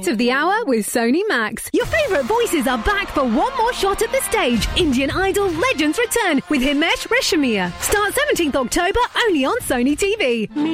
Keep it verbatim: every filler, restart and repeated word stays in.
of the hour with Sony Max. Your favourite voices are back for one more shot at the stage. Indian Idol Legends return with Himesh Reshammiya. Start seventeenth October only on Sony T V.